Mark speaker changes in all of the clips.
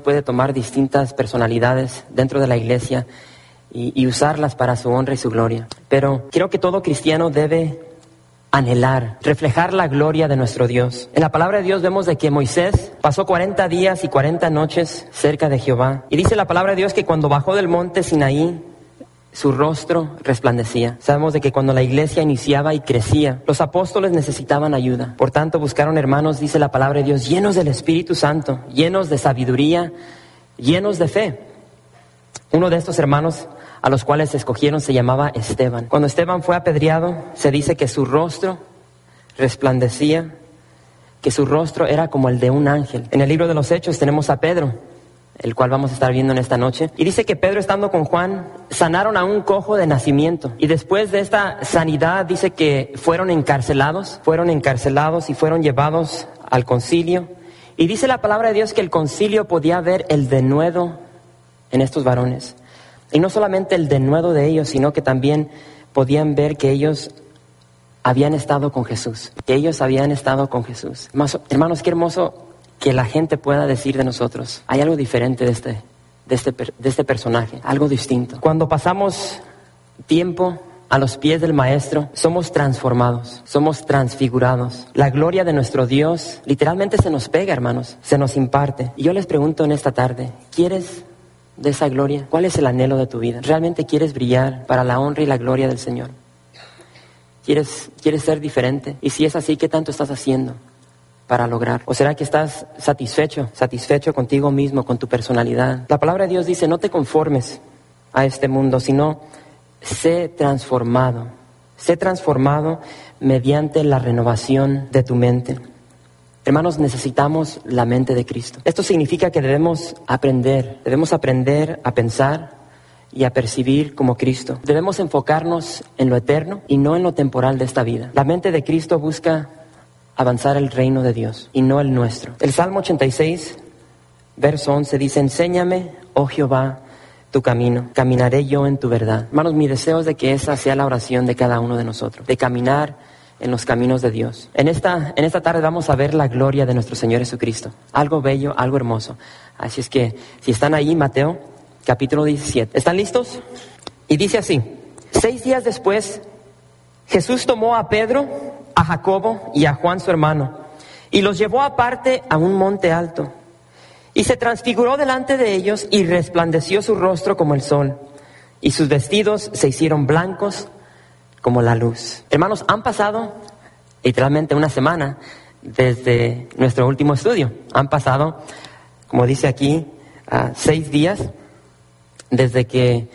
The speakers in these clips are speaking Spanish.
Speaker 1: puede tomar distintas personalidades dentro de la iglesia y usarlas para su honra y su gloria. Pero creo que todo cristiano debe anhelar, reflejar la gloria de nuestro Dios. En la palabra de Dios vemos de que Moisés pasó 40 días y 40 noches cerca de Jehová. Y dice la palabra de Dios que cuando bajó del monte Sinaí, su rostro resplandecía. Sabemos de que cuando la iglesia iniciaba y crecía, los apóstoles necesitaban ayuda. Por tanto, buscaron hermanos, dice la palabra de Dios, llenos del Espíritu Santo, llenos de sabiduría, llenos de fe. Uno de estos hermanos a los cuales escogieron se llamaba Esteban. Cuando Esteban fue apedreado, se dice que su rostro resplandecía, que su rostro era como el de un ángel. En el libro de los Hechos tenemos a Pedro, el cual vamos a estar viendo en esta noche. Y dice que Pedro, estando con Juan, sanaron a un cojo de nacimiento. Y después de esta sanidad dice que fueron encarcelados y fueron llevados al concilio. Y dice la palabra de Dios que el concilio podía ver el denuedo en estos varones. Y no solamente el denuedo de ellos, sino que también podían ver que ellos habían estado con Jesús. Hermanos, qué hermoso que la gente pueda decir de nosotros, hay algo diferente de este personaje, algo distinto. Cuando pasamos tiempo a los pies del Maestro, somos transformados, somos transfigurados. La gloria de nuestro Dios literalmente se nos pega, hermanos, se nos imparte. Y yo les pregunto en esta tarde, ¿quieres de esa gloria? ¿Cuál es el anhelo de tu vida? ¿Realmente quieres brillar para la honra y la gloria del Señor? ¿Quieres ser diferente? Y si es así, ¿qué tanto estás haciendo para lograr? ¿O será que estás satisfecho contigo mismo, con tu personalidad? La palabra de Dios dice, no te conformes a este mundo, sino sé transformado mediante la renovación de tu mente. Hermanos, necesitamos la mente de Cristo. Esto significa que debemos aprender a pensar y a percibir como Cristo. Debemos enfocarnos en lo eterno y no en lo temporal de esta vida. La mente de Cristo busca avanzar el reino de Dios y no el nuestro. El Salmo 86, verso 11 dice, enséñame, oh Jehová, tu camino, caminaré yo en tu verdad. Hermanos, mi deseo es de que esa sea la oración de cada uno de nosotros, de caminar en los caminos de Dios. En esta tarde vamos a ver la gloria de nuestro Señor Jesucristo. Algo bello, algo hermoso. Así es que, si están ahí, Mateo, capítulo 17. ¿Están listos? Y dice así, 6 días después, Jesús tomó a Pedro, a Jacobo y a Juan su hermano, y los llevó aparte a un monte alto. Y se transfiguró delante de ellos y resplandeció su rostro como el sol, y sus vestidos se hicieron blancos como la luz. Hermanos, han pasado literalmente una semana desde nuestro último estudio. Han pasado, como dice aquí, 6 días desde que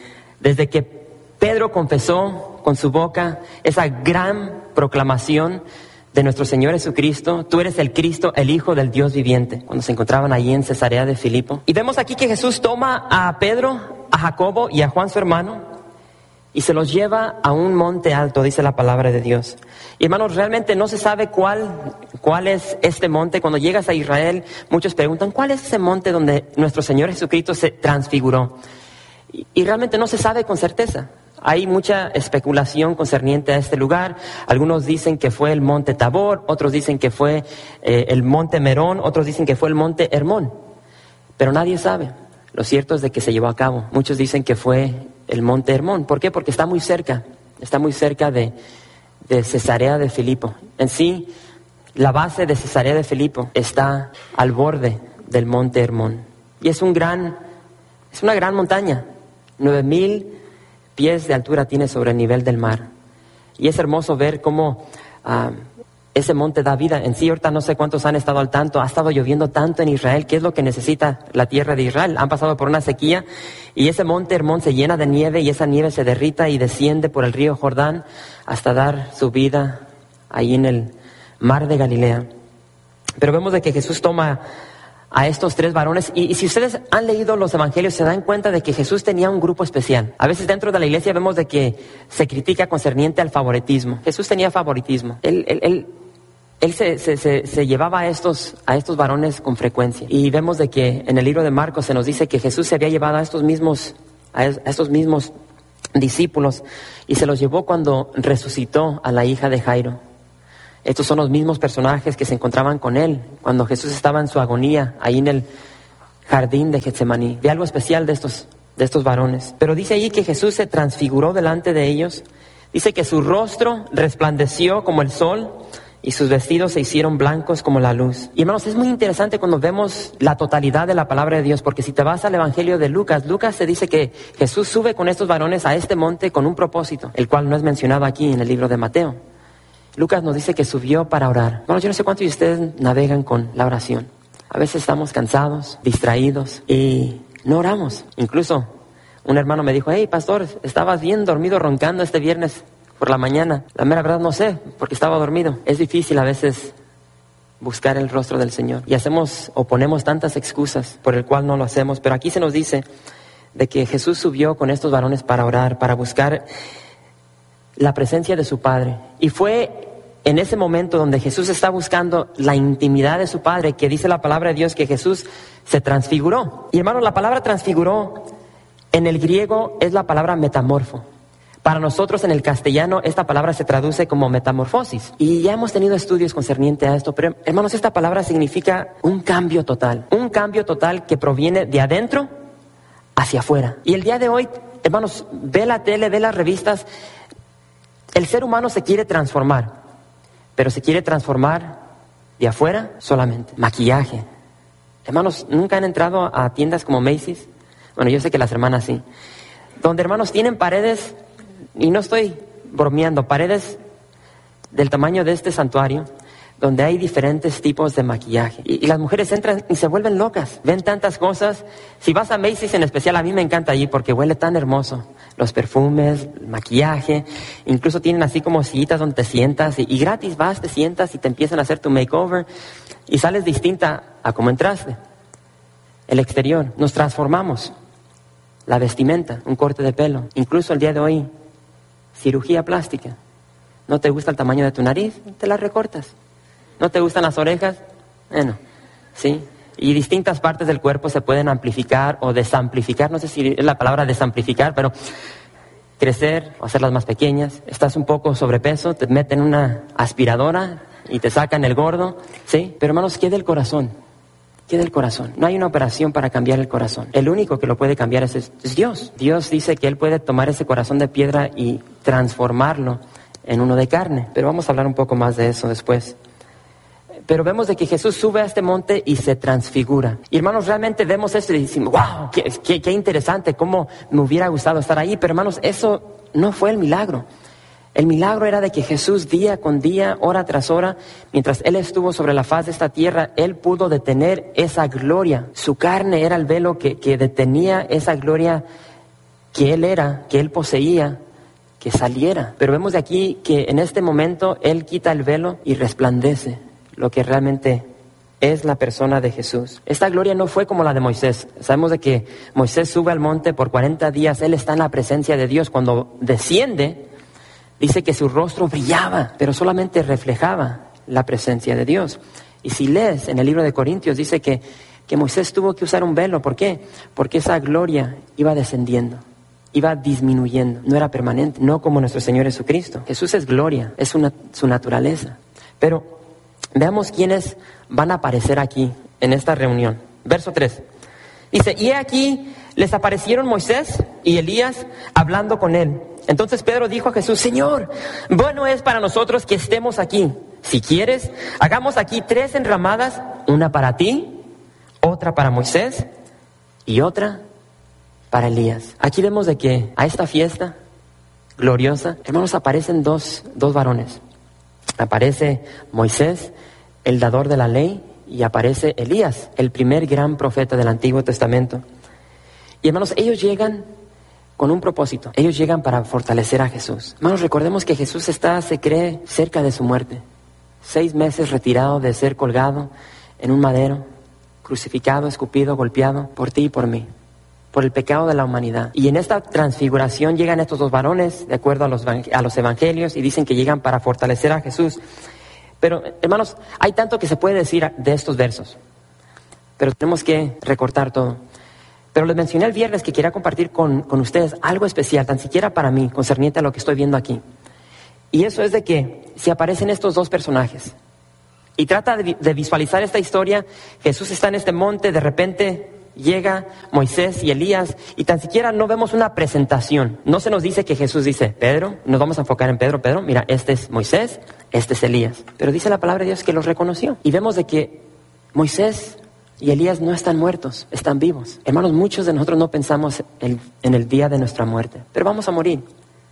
Speaker 1: Pedro confesó con su boca esa gran proclamación de nuestro Señor Jesucristo. Tú eres el Cristo, el Hijo del Dios viviente, cuando se encontraban allí en Cesarea de Filipo. Y vemos aquí que Jesús toma a Pedro, a Jacobo y a Juan su hermano y se los lleva a un monte alto, dice la palabra de Dios. Y hermanos, realmente no se sabe cuál es este monte. Cuando llegas a Israel, muchos preguntan, ¿cuál es ese monte donde nuestro Señor Jesucristo se transfiguró? Y realmente no se sabe con certeza. Hay mucha especulación concerniente a este lugar. Algunos dicen que fue el monte Tabor, otros dicen que fue el monte Merón, otros dicen que fue el monte Hermón. Pero nadie sabe. Lo cierto es de que se llevó a cabo. Muchos dicen que fue el monte Hermón. ¿Por qué? Porque está muy cerca de Cesarea de Filipo. En sí, la base de Cesarea de Filipo está al borde del monte Hermón. Y es una gran montaña. 9,000 pies de altura tiene sobre el nivel del mar. Y es hermoso ver cómo ese monte da vida. En sí, ahorita no sé cuántos han estado al tanto. Ha estado lloviendo tanto en Israel. ¿Qué es lo que necesita la tierra de Israel? Han pasado por una sequía y ese monte Hermón se llena de nieve y esa nieve se derrita y desciende por el río Jordán hasta dar su vida ahí en el mar de Galilea. Pero vemos de que Jesús toma a estos 3 varones y si ustedes han leído los evangelios se dan cuenta de que Jesús tenía un grupo especial. A veces dentro de la iglesia vemos de que se critica concerniente al favoritismo. Jesús tenía favoritismo. Él se llevaba a estos varones con frecuencia. Y vemos de que en el libro de Marcos se nos dice que Jesús se había llevado a estos mismos discípulos y se los llevó cuando resucitó a la hija de Jairo. Estos son los mismos personajes que se encontraban con él cuando Jesús estaba en su agonía, ahí en el jardín de Getsemaní. Ve algo especial de estos varones. Pero dice allí que Jesús se transfiguró delante de ellos. Dice que su rostro resplandeció como el sol y sus vestidos se hicieron blancos como la luz. Y hermanos, es muy interesante cuando vemos la totalidad de la palabra de Dios, porque si te vas al Evangelio de Lucas, se dice que Jesús sube con estos varones a este monte con un propósito, el cual no es mencionado aquí en el libro de Mateo. Lucas nos dice que subió para orar. Bueno, yo no sé cuántos de ustedes navegan con la oración. A veces estamos cansados, distraídos y no oramos. Incluso un hermano me dijo, hey pastor, estabas bien dormido roncando este viernes por la mañana. La mera verdad no sé, porque estaba dormido. Es difícil a veces buscar el rostro del Señor. Y ponemos tantas excusas por el cual no lo hacemos. Pero aquí se nos dice de que Jesús subió con estos varones para orar, para buscar la presencia de su Padre. Y fue en ese momento donde Jesús está buscando la intimidad de su Padre que dice la palabra de Dios que Jesús se transfiguró. Y hermanos, la palabra transfiguró en el griego es la palabra metamorfo. Para nosotros en el castellano esta palabra se traduce como metamorfosis. Y ya hemos tenido estudios concerniente a esto, pero hermanos, esta palabra significa un cambio total. Un cambio total que proviene de adentro hacia afuera. Y el día de hoy, hermanos, ve la tele, ve las revistas. El ser humano se quiere transformar, pero se quiere transformar de afuera solamente. Maquillaje. Hermanos, ¿nunca han entrado a tiendas como Macy's? Bueno, yo sé que las hermanas sí. Donde, hermanos, tienen paredes, y no estoy bromeando, paredes del tamaño de este santuario, donde hay diferentes tipos de maquillaje. Y las mujeres entran y se vuelven locas. Ven tantas cosas. Si vas a Macy's en especial, a mí me encanta allí porque huele tan hermoso. Los perfumes, el maquillaje. Incluso tienen así como sillitas donde te sientas. Y gratis vas, te sientas y te empiezan a hacer tu makeover. Y sales distinta a como entraste. El exterior. Nos transformamos. La vestimenta, un corte de pelo. Incluso el día de hoy, cirugía plástica. ¿No te gusta el tamaño de tu nariz? Te la recortas. ¿No te gustan las orejas? Bueno, sí. Y distintas partes del cuerpo se pueden amplificar o desamplificar. No sé si es la palabra desamplificar, pero crecer o hacerlas más pequeñas. Estás un poco sobrepeso, te meten una aspiradora y te sacan el gordo, ¿sí? Pero hermanos, ¿qué del corazón? ¿Qué del corazón? No hay una operación para cambiar el corazón. El único que lo puede cambiar es Dios. Dios dice que Él puede tomar ese corazón de piedra y transformarlo en uno de carne. Pero vamos a hablar un poco más de eso después. Pero vemos de que Jesús sube a este monte y se transfigura. Y hermanos, realmente vemos esto y decimos, wow, qué interesante, cómo me hubiera gustado estar ahí. Pero hermanos, eso no fue el milagro. El milagro era de que Jesús día con día, hora tras hora, mientras Él estuvo sobre la faz de esta tierra, Él pudo detener esa gloria. Su carne era el velo que detenía esa gloria que Él era, que Él poseía, que saliera. Pero vemos de aquí que en este momento Él quita el velo y resplandece lo que realmente es la persona de Jesús. Esta gloria no fue como la de Moisés. Sabemos de que Moisés sube al monte por 40 días, él está en la presencia de Dios. Cuando desciende, dice que su rostro brillaba, pero solamente reflejaba la presencia de Dios. Y si lees en el libro de Corintios, dice que Moisés tuvo que usar un velo. ¿Por qué? Porque esa gloria iba descendiendo, iba disminuyendo, no era permanente, no como nuestro Señor Jesucristo. Jesús es gloria, es su naturaleza. Pero veamos quiénes van a aparecer aquí en esta reunión. Verso 3. Dice, y aquí les aparecieron Moisés y Elías hablando con él. Entonces Pedro dijo a Jesús, Señor, bueno es para nosotros que estemos aquí. Si quieres, hagamos aquí 3 enramadas, una para ti, otra para Moisés y otra para Elías. Aquí vemos de que a esta fiesta gloriosa, hermanos, aparecen dos varones. Aparece Moisés, el dador de la ley, y aparece Elías, el primer gran profeta del Antiguo Testamento. Y hermanos, ellos llegan con un propósito. Ellos llegan para fortalecer a Jesús. Hermanos, recordemos que Jesús se cree cerca de su muerte. 6 meses retirado de ser colgado en un madero, crucificado, escupido, golpeado por ti y por mí, por el pecado de la humanidad. Y en esta transfiguración llegan estos 2 varones, de acuerdo a los evangelios, y dicen que llegan para fortalecer a Jesús. Pero, hermanos, hay tanto que se puede decir de estos versos, pero tenemos que recortar todo. Pero les mencioné el viernes que quería compartir con ustedes algo especial, tan siquiera para mí, concerniente a lo que estoy viendo aquí. Y eso es de que si aparecen estos 2 personajes, y trata de visualizar esta historia, Jesús está en este monte, de repente llega Moisés y Elías y tan siquiera no vemos una presentación. No se nos dice que Jesús dice, Pedro, nos vamos a enfocar en Pedro, mira, este es Moisés, este es Elías. Pero dice la palabra de Dios que los reconoció. Y vemos de que Moisés y Elías no están muertos, están vivos. Hermanos, muchos de nosotros no pensamos en el día de nuestra muerte, pero vamos a morir.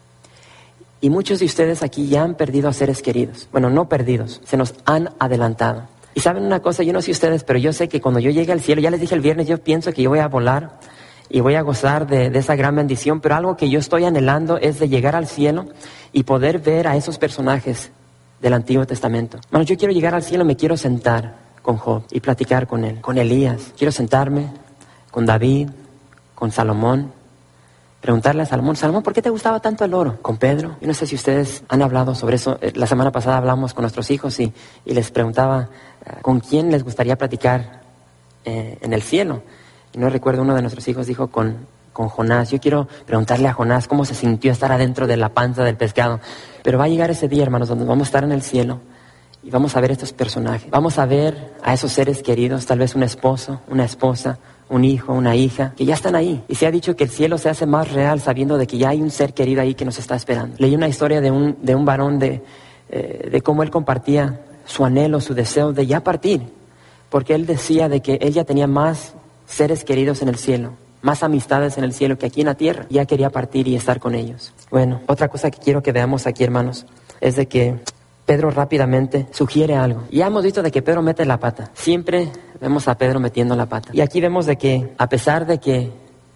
Speaker 1: Y muchos de ustedes aquí ya han perdido a seres queridos. Bueno, no perdidos, se nos han adelantado. Y saben una cosa, yo no sé ustedes, pero yo sé que cuando yo llegue al cielo, ya les dije el viernes, yo pienso que yo voy a volar y voy a gozar de esa gran bendición, pero algo que yo estoy anhelando es de llegar al cielo y poder ver a esos personajes del Antiguo Testamento. Bueno, yo quiero llegar al cielo, me quiero sentar con Job y platicar con él, con Elías. Quiero sentarme con David, con Salomón, preguntarle a Salomón, ¿por qué te gustaba tanto el oro? Con Pedro. Yo no sé si ustedes han hablado sobre eso. La semana pasada hablamos con nuestros hijos y les preguntaba con quién les gustaría platicar en el cielo. Y no recuerdo, uno de nuestros hijos dijo con Jonás. Yo quiero preguntarle a Jonás cómo se sintió estar adentro de la panza del pescado. Pero va a llegar ese día, hermanos, donde vamos a estar en el cielo y vamos a ver estos personajes. Vamos a ver a esos seres queridos, tal vez un esposo, una esposa, un hijo, una hija, que ya están ahí. Y se ha dicho que el cielo se hace más real sabiendo de que ya hay un ser querido ahí que nos está esperando. Leí una historia de un varón de cómo él compartía su anhelo, su deseo de ya partir, porque él decía de que él ya tenía más seres queridos en el cielo, más amistades en el cielo que aquí en la tierra. Ya quería partir y estar con ellos. Bueno, otra cosa que quiero que veamos aquí, hermanos, es de que Pedro rápidamente sugiere algo. Ya hemos visto de que Pedro mete la pata. Siempre vemos a Pedro metiendo la pata. Y aquí vemos de que, a pesar de que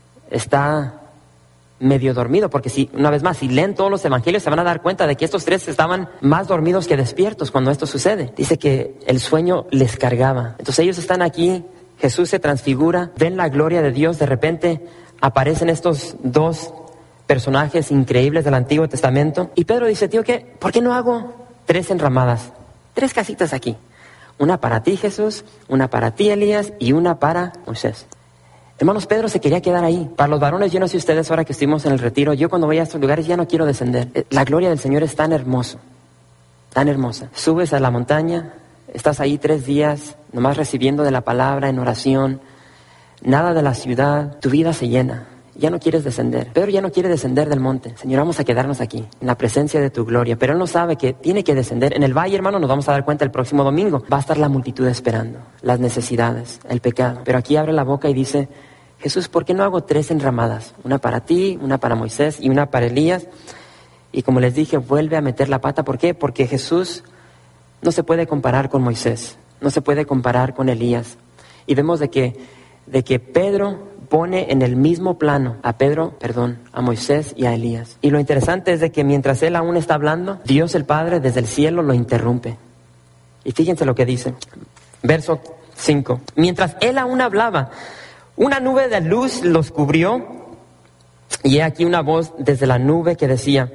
Speaker 1: está medio dormido, porque si leen todos los evangelios se van a dar cuenta de que estos tres estaban más dormidos que despiertos cuando esto sucede. Dice que el sueño les cargaba. Entonces ellos están aquí, Jesús se transfigura, ven la gloria de Dios, de repente aparecen estos dos personajes increíbles del Antiguo Testamento. Y Pedro dice, tío, ¿por qué no hago 3 enramadas, 3 casitas aquí? Una para ti, Jesús, una para ti, Elías, y una para Moisés. Hermanos, Pedro se quería quedar ahí. Para los varones, yo no sé ustedes, ahora que estuvimos en el retiro, yo cuando voy a estos lugares ya no quiero descender. La gloria del Señor es tan hermoso, tan hermosa. Subes a la montaña, estás ahí 3 días, nomás recibiendo de la palabra, en oración, nada de la ciudad, tu vida se llena. Ya no quieres descender. Pedro ya no quiere descender del monte. Señor, vamos a quedarnos aquí, en la presencia de tu gloria. Pero él no sabe que tiene que descender. En el valle, hermano, nos vamos a dar cuenta el próximo domingo. Va a estar la multitud esperando, las necesidades, el pecado. Pero aquí abre la boca y dice, Jesús, ¿por qué no hago 3 enramadas? Una para ti, una para Moisés y una para Elías. Y como les dije, vuelve a meter la pata. ¿Por qué? Porque Jesús no se puede comparar con Moisés, no se puede comparar con Elías. Y vemos de que Pedro pone en el mismo plano a Moisés y a Elías. Y lo interesante es de que mientras él aún está hablando, Dios el Padre desde el cielo lo interrumpe. Y fíjense lo que dice, verso 5. Mientras él aún hablaba, una nube de luz los cubrió, y he aquí una voz desde la nube que decía,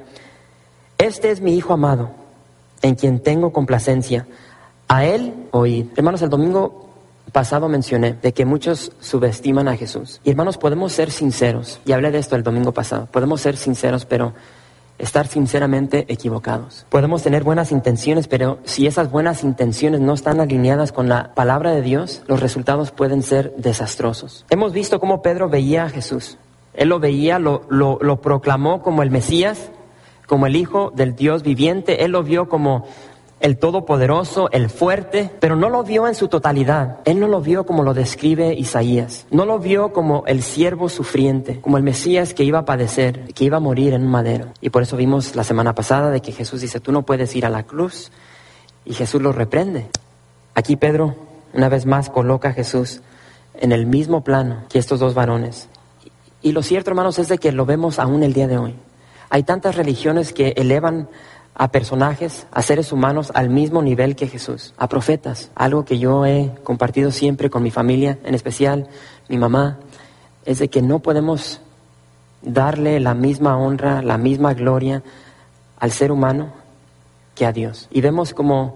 Speaker 1: este es mi Hijo amado, en quien tengo complacencia, a él oíd. Hermanos, el domingo pasado mencioné de que muchos subestiman a Jesús. Y hermanos, podemos ser sinceros, y hablé de esto el domingo pasado, podemos ser sinceros, pero estar sinceramente equivocados. Podemos tener buenas intenciones, pero si esas buenas intenciones no están alineadas con la palabra de Dios, los resultados pueden ser desastrosos. Hemos visto cómo Pedro veía a Jesús. Él lo veía, lo proclamó como el Mesías, como el Hijo del Dios viviente. Él lo vio como el Todopoderoso, el fuerte, pero no lo vio en su totalidad. Él no lo vio como lo describe Isaías. No lo vio como el siervo sufriente, como el Mesías que iba a padecer, que iba a morir en un madero. Y por eso vimos la semana pasada de que Jesús dice, tú no puedes ir a la cruz, y Jesús lo reprende. Aquí Pedro, una vez más, coloca a Jesús en el mismo plano que estos dos varones. Y lo cierto, hermanos, es de que lo vemos aún el día de hoy. Hay tantas religiones que elevan a personajes, a seres humanos al mismo nivel que Jesús, a profetas. Algo que yo he compartido siempre con mi familia, en especial mi mamá, es de que no podemos darle la misma honra, la misma gloria al ser humano que a Dios. Y vemos como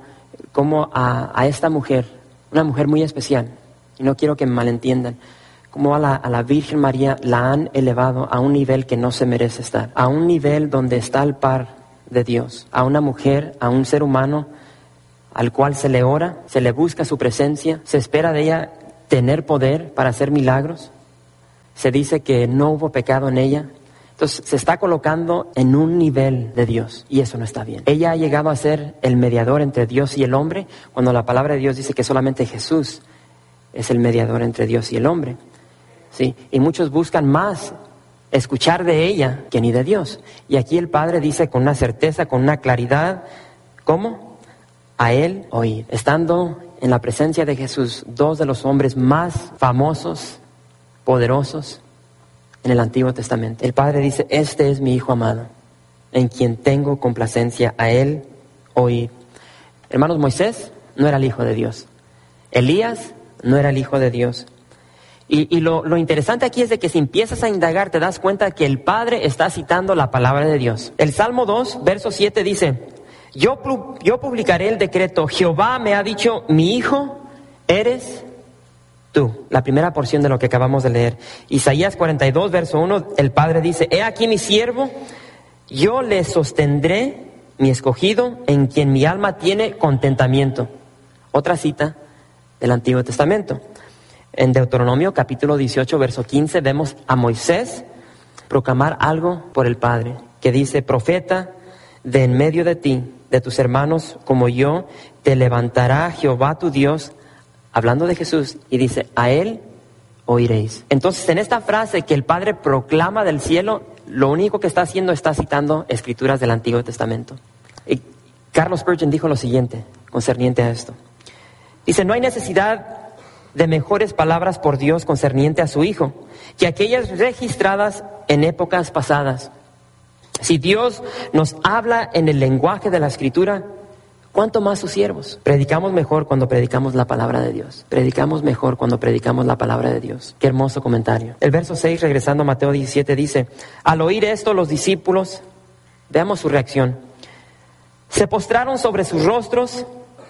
Speaker 1: a esta mujer, una mujer muy especial, y no quiero que me malentiendan, como a la Virgen María la han elevado a un nivel que no se merece estar, a un nivel donde está al par de Dios, a una mujer, a un ser humano al cual se le ora, se le busca su presencia, se espera de ella tener poder para hacer milagros. Se dice que no hubo pecado en ella. Entonces se está colocando en un nivel de Dios y eso no está bien. Ella ha llegado a ser el mediador entre Dios y el hombre, cuando la palabra de Dios dice que solamente Jesús es el mediador entre Dios y el hombre. ¿Sí? Y muchos buscan más escuchar de ella que ni de Dios. Y aquí el Padre dice con una certeza, con una claridad, ¿cómo? A Él oír. Estando en la presencia de Jesús, dos de los hombres más famosos, poderosos en el Antiguo Testamento. El Padre dice, este es mi Hijo amado, en quien tengo complacencia, a Él oír. Hermanos, Moisés no era el Hijo de Dios. Elías no era el Hijo de Dios. Y lo interesante aquí es de que si empiezas a indagar te das cuenta que el Padre está citando la palabra de Dios. El Salmo 2, verso 7 dice, yo publicaré el decreto, Jehová me ha dicho, mi hijo eres tú. La primera porción de lo que acabamos de leer. Isaías 42, verso 1, el Padre dice, he aquí mi siervo, yo le sostendré, mi escogido, en quien mi alma tiene contentamiento. Otra cita del Antiguo Testamento. En Deuteronomio capítulo 18, verso 15, vemos a Moisés proclamar algo por el Padre, que dice, profeta de en medio de ti, de tus hermanos como yo, te levantará Jehová tu Dios, hablando de Jesús, y dice, a Él oiréis. Entonces, en esta frase que el Padre proclama del cielo, lo único que está haciendo está citando escrituras del Antiguo Testamento. Y Carlos Spurgeon dijo lo siguiente, concerniente a esto. Dice, no hay necesidad de mejores palabras por Dios concerniente a su Hijo, que aquellas registradas en épocas pasadas. Si Dios nos habla en el lenguaje de la Escritura, ¿cuánto más sus siervos? Predicamos mejor cuando predicamos la palabra de Dios. Predicamos mejor cuando predicamos la palabra de Dios. Qué hermoso comentario. El verso 6, regresando a Mateo 17, dice, al oír esto los discípulos, veamos su reacción, se postraron sobre sus rostros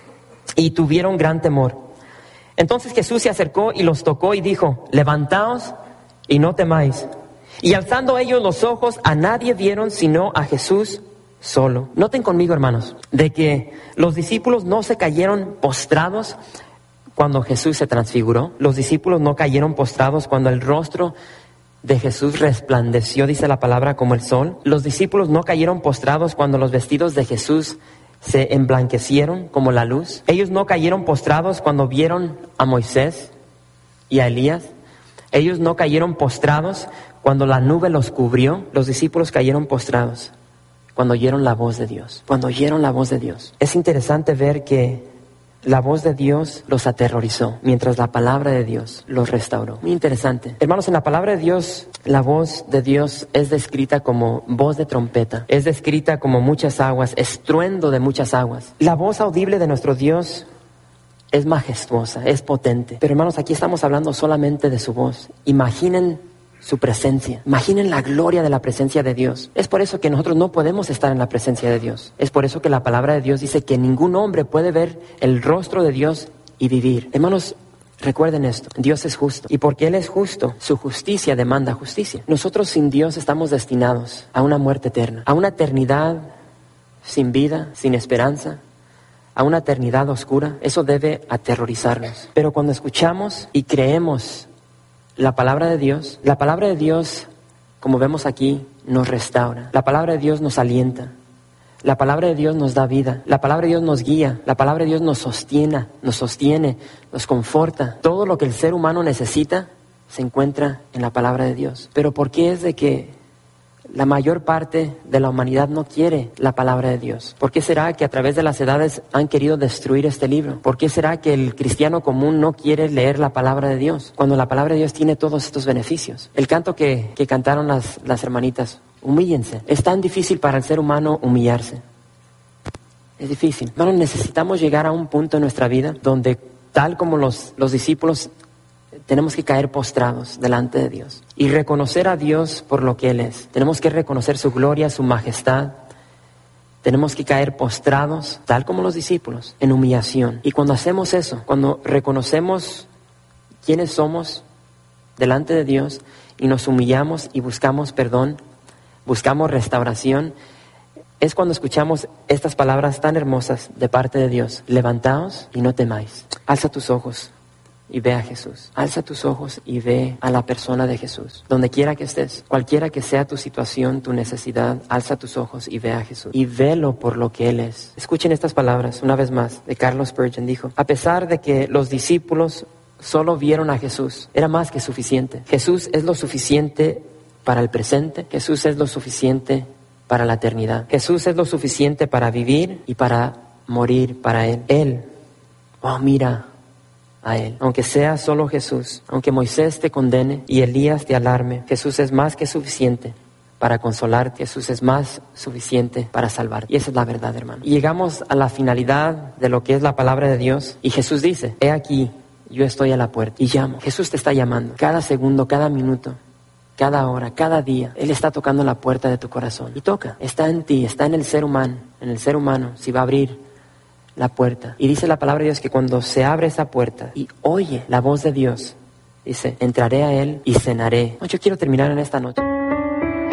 Speaker 1: y tuvieron gran temor. Entonces Jesús se acercó y los tocó y dijo, levantaos y no temáis. Y alzando ellos los ojos, a nadie vieron sino a Jesús solo. Noten conmigo, hermanos, de que los discípulos no se cayeron postrados cuando Jesús se transfiguró. Los discípulos no cayeron postrados cuando el rostro de Jesús resplandeció, dice la palabra, como el sol. Los discípulos no cayeron postrados cuando los vestidos de Jesús se emblanquecieron como la luz. Ellos no cayeron postrados cuando vieron a Moisés y a Elías. Ellos no cayeron postrados cuando la nube los cubrió. Los discípulos cayeron postrados cuando oyeron la voz de Dios. Cuando oyeron la voz de Dios. Es interesante ver que la voz de Dios los aterrorizó, mientras la palabra de Dios los restauró. Muy interesante. Hermanos, en la palabra de Dios, la voz de Dios es descrita como voz de trompeta. Es descrita como muchas aguas, estruendo de muchas aguas. La voz audible de nuestro Dios es majestuosa, es potente. Pero hermanos, aquí estamos hablando solamente de su voz. Imaginen su presencia. Imaginen la gloria de la presencia de Dios. Es por eso que nosotros no podemos estar en la presencia de Dios. Es por eso que la palabra de Dios dice que ningún hombre puede ver el rostro de Dios y vivir. Hermanos, recuerden esto. Dios es justo. Y porque Él es justo, su justicia demanda justicia. Nosotros sin Dios estamos destinados a una muerte eterna, a una eternidad sin vida, sin esperanza, a una eternidad oscura. Eso debe aterrorizarnos. Pero cuando escuchamos y creemos la palabra de Dios, como vemos aquí, nos restaura. La palabra de Dios nos alienta. La palabra de Dios nos da vida. La palabra de Dios nos guía. La palabra de Dios nos sostiene, nos conforta. Todo lo que el ser humano necesita se encuentra en la palabra de Dios. Pero ¿por qué es de que la mayor parte de la humanidad no quiere la palabra de Dios? ¿Por qué será que a través de las edades han querido destruir este libro? ¿Por qué será que el cristiano común no quiere leer la palabra de Dios cuando la palabra de Dios tiene todos estos beneficios? El canto que cantaron las hermanitas, humíllense. Es tan difícil para el ser humano humillarse. Es difícil. Hermano, necesitamos llegar a un punto en nuestra vida donde, tal como los discípulos, tenemos que caer postrados delante de Dios y reconocer a Dios por lo que Él es. Tenemos que reconocer su gloria, su majestad. Tenemos que caer postrados, tal como los discípulos, en humillación. Y cuando hacemos eso, cuando reconocemos quiénes somos delante de Dios y nos humillamos y buscamos perdón, buscamos restauración, es cuando escuchamos estas palabras tan hermosas de parte de Dios. Levantaos y no temáis. Alza tus ojos y ve a Jesús. Alza tus ojos y ve a la persona de Jesús. Donde quiera que estés, cualquiera que sea tu situación, tu necesidad, alza tus ojos y ve a Jesús. Y velo por lo que Él es. Escuchen estas palabras una vez más de Carlos Spurgeon. Dijo, a pesar de que los discípulos solo vieron a Jesús, era más que suficiente. Jesús es lo suficiente para el presente. Jesús es lo suficiente para la eternidad. Jesús es lo suficiente para vivir y para morir para Él. Él, mira a Él. Aunque sea solo Jesús, aunque Moisés te condene y Elías te alarme, Jesús es más que suficiente para consolarte. Jesús es más suficiente para salvarte. Y esa es la verdad, hermano. Y llegamos a la finalidad de lo que es la palabra de Dios. Y Jesús dice, he aquí, yo estoy a la puerta y llamo. Jesús te está llamando. Cada segundo, cada minuto, cada hora, cada día, Él está tocando la puerta de tu corazón. Y toca. Está en ti, está en el ser humano. En el ser humano, si va a abrir la puerta. Y dice la palabra de Dios que cuando se abre esa puerta y oye la voz de Dios, dice, entraré a Él y cenaré. Yo quiero terminar en esta noche